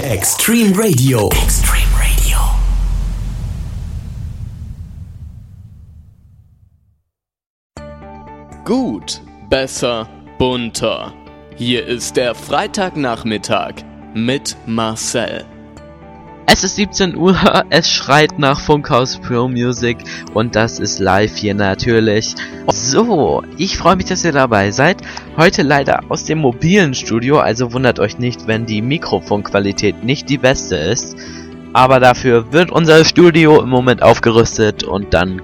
Extreme Radio. Extreme Radio. Gut, besser, bunter. Hier ist der Freitagnachmittag mit Marcel. Es ist 17 Uhr, es schreit nach Funkhaus Pro Music und das ist live hier natürlich. So, ich freue mich, dass ihr dabei seid. Heute leider aus dem mobilen Studio, also wundert euch nicht, wenn die Mikrofonqualität nicht die beste ist. Aber dafür wird unser Studio im Moment aufgerüstet und dann